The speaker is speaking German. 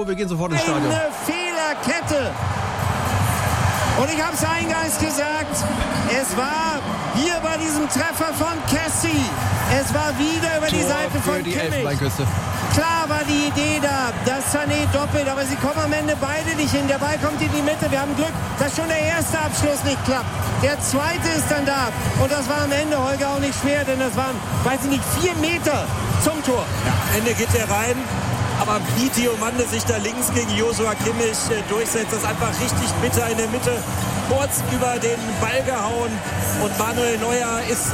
Hallo, wir gehen sofort ins Stadion. Eine Fehlerkette. Und ich habe es eingangs gesagt, es war hier bei diesem Treffer von Kessie, es war wieder über die Seite von Kimmich. Klar war die Idee da, das Sané doppelt, aber sie kommen am Ende beide nicht hin. Der Ball kommt in die Mitte, wir haben Glück, dass schon der erste Abschluss nicht klappt. Der zweite ist dann da und das war am Ende, Holger, auch nicht schwer, denn das waren, weiß ich nicht, 4 Meter zum Tor. Ja, am Ende geht er rein. Aber wie Diomande sich da links gegen Joshua Kimmich durchsetzt, das ist einfach richtig bitter in der Mitte. Kurz über den Ball gehauen. Und Manuel Neuer ist